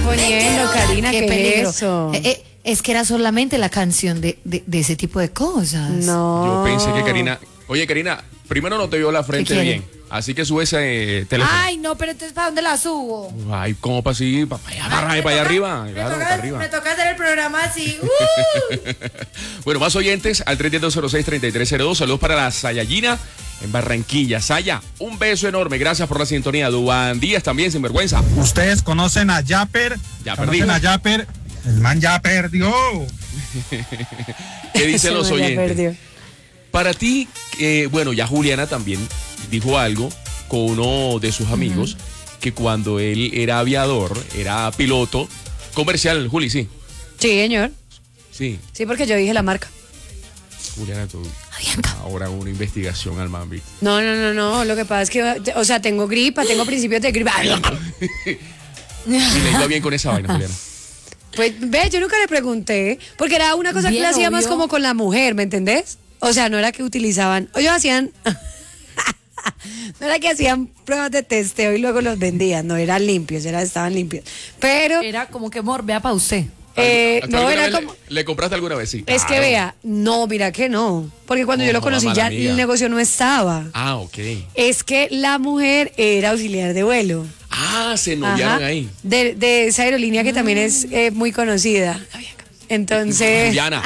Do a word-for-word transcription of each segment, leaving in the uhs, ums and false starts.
poniendo, Karina? Qué ¿Qué, peligro. es eso? Eh, eh, es que era solamente la canción de, de, de ese tipo de cosas. No. Yo pensé que Karina... Oye, Karina, primero no te vio la frente ¿Qué bien. Así que sube ese eh, teléfono. Ay, no, pero entonces ¿para dónde la subo? Ay, ¿cómo para así? Para allá, para, Ay, me para allá toca- arriba. Me, Claro, toca, para arriba. me toca hacer el programa así. ¡Uh! Bueno, más oyentes al tres dos cero seis, tres tres cero dos. Saludos para la Sayayina en Barranquilla. Saya, un beso enorme. Gracias por la sintonía. Duan Díaz también, sin vergüenza. Ustedes conocen a Yapper. Ya ¿Conocen perdí. a Yapper? El man ya perdió. ¿Qué dicen Ese los man ya oyentes? perdió. Para ti, eh, bueno, ya Juliana también dijo algo con uno de sus amigos, que cuando él era aviador, era piloto comercial, Juli, sí. Sí, señor. Sí, Sí, porque yo dije la marca. Juliana, tú Avianca. ahora una investigación al Mambi. No, no, no, no. Lo que pasa es que, o sea, tengo gripa, tengo principios de gripa. Y le iba bien con esa vaina, Juliana. Pues ve, yo nunca le pregunté, porque era una cosa que Bien, le hacía más obvio. como con la mujer, ¿me entendés? O sea, no era que utilizaban, o ellos hacían, no era que hacían pruebas de testeo y luego los vendían, no, eran limpios, era, estaban limpios. Pero, Era como que amor, vea para usted. eh, ¿Hasta no alguna era vez como... Le, ¿Le compraste alguna vez? Sí. Es que Claro. vea, no, mira que no, porque cuando yo lo Oh, conocí mala ya amiga. el negocio no estaba. Ah, ok. Es que la mujer era auxiliar de vuelo. Ah, se noviaron Ajá, ahí. De, de esa aerolínea que también es eh, muy conocida. Entonces, Juliana.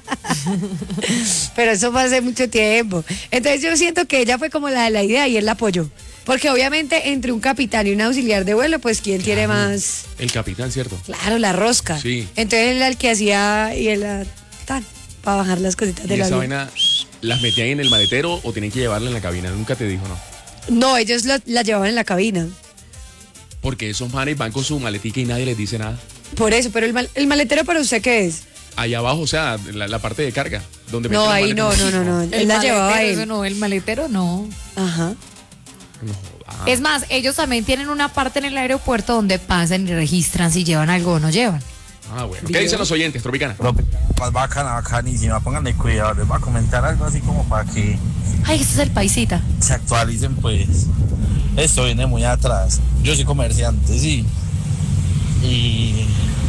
pero eso fue hace mucho tiempo. Entonces yo siento que ella fue como la de la idea y él la apoyó. Porque obviamente entre un capitán y un auxiliar de vuelo, pues ¿quién tiene más? El capitán, ¿cierto? Claro, la rosca. Sí. Entonces él era el que hacía y él era tan para bajar las cositas ¿Y de la esa vaina las metían en el maletero o tienen que llevarla en la cabina? Nunca te dijo, ¿no? No, ellos lo- la llevaban en la cabina. Porque esos manes van con su maletica y nadie les dice nada. Por eso, pero el, mal- el maletero para usted ¿qué es? Allá abajo, o sea, la, la parte de carga. Donde No, meten ahí las no, maletas. no, no, no. El Él la llevaba a maletero, eso él. no, el maletero no. Ajá. No joda. Es más, ellos también tienen una parte en el aeropuerto donde pasan y registran si llevan algo o no llevan. Ah, bueno. ¿Qué dicen los oyentes, Tropicana? Más bacana, bacanísima, pónganle cuidado, les voy a comentar algo así como para que Ay, ese es el paisita. se actualicen, pues. Esto viene muy atrás. Yo soy comerciante, sí. Y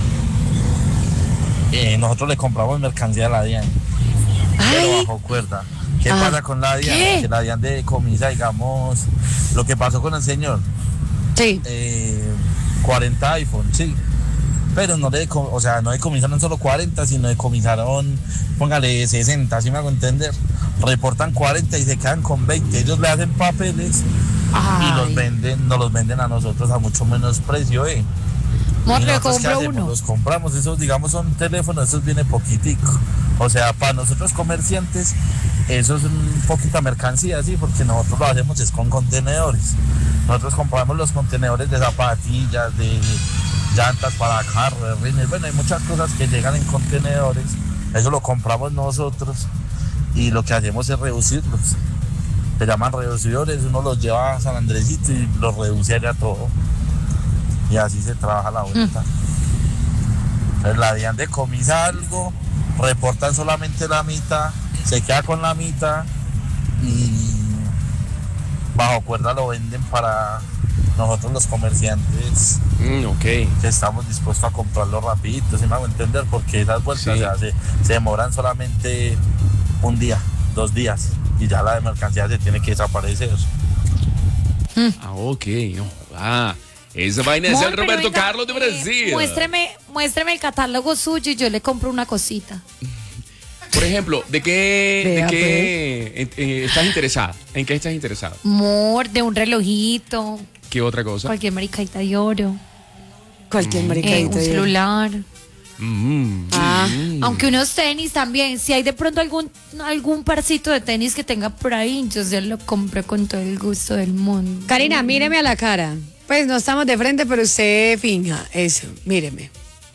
eh, nosotros le compramos mercancía a la DIAN, pero Ay, bajo cuerda. ¿Qué Ah, pasa con la DIAN? ¿qué? Que la DIAN decomisa, digamos, lo que pasó con el señor, sí. eh, cuarenta iPhone, sí. Pero no le, deco- o sea, no decomisaron solo cuarenta, sino decomisaron, póngale sesenta, ¿sí me hago entender? Reportan cuarenta y se quedan con veinte. Ellos le hacen papeles y los Ay. venden, nos los venden a nosotros a mucho menos precio, ¿eh? Amor, ¿Y le nosotros qué compro hacemos? uno. Los compramos, esos digamos son teléfonos, esos viene poquitico. O sea, para nosotros comerciantes, eso es un poquita mercancía, sí, porque nosotros lo hacemos es con contenedores. Nosotros compramos los contenedores de zapatillas, de llantas para carros, de rines, bueno, hay muchas cosas que llegan en contenedores, eso lo compramos nosotros y lo que hacemos es reducirlos. Se llaman reducidores, uno los lleva a San Andresito y los reduce allá todo. Y así se trabaja la vuelta. Entonces la DIAN decomisa algo, reportan solamente la mitad, se queda con la mitad y bajo cuerda lo venden para nosotros los comerciantes Mm, ok. que estamos dispuestos a comprarlo rapidito, si me hago entender, porque esas vueltas Sí. se, hace- se demoran solamente un día, dos días y ya la de mercancía se tiene que desaparecer. Ah, ok. No joda. Esa vaina es Amor, el pero Roberto venga, Carlos de eh, Brasil. muéstreme, muéstreme el catálogo suyo y yo le compro una cosita. Por ejemplo, ¿de qué, Vea, de qué eh, eh, estás interesada? ¿En qué estás interesada? Amor, de un relojito, ¿Qué otra cosa? cualquier maricadita de oro, Cualquier eh, maricadito. un de- celular. Mm, Ah, mm. Aunque unos tenis también, si hay de pronto algún algún parcito de tenis que tenga por ahí, yo se lo compro con todo el gusto del mundo. Karina, míreme a la cara. Pues no estamos de frente, pero usted finja eso. Míreme.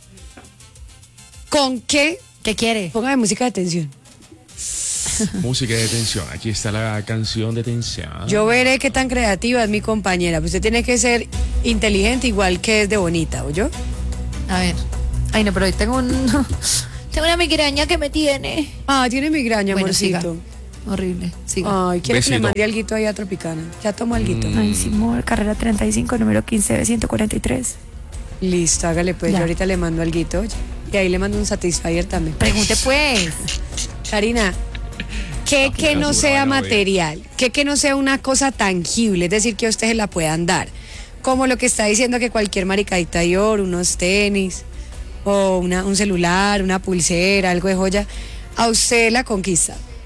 ¿Con qué? ¿Qué quiere? Póngame música de tensión. Música de tensión. Aquí está la canción de tensión. Yo veré qué tan creativa es mi compañera. Pues usted tiene que ser inteligente igual que es de bonita, ¿oyó? A ver. Ay, no, pero hoy tengo un tengo una migraña que me tiene. Ah, tiene migraña, Bueno, amorcito. siga. Horrible. Siga. Ay, quiere que le Besito. mande alguito ahí a Tropicana. Ya tomo alguito. Ay, sí, amor, carrera treinta y cinco, número quince B ciento cuarenta y tres. Listo, hágale pues, Ya. yo ahorita le mando alguito, oye. Y ahí le mando un Satisfyer también. Pregunte pues. Karina, ¿qué que no seguro sea van a ver. material? ¿Qué que no sea una cosa tangible? Es decir, que a ustedes la puedan dar. Como lo que está diciendo que cualquier maricadita de oro, unos tenis, o una, un celular, una pulsera, algo de joya, a usted la conquista.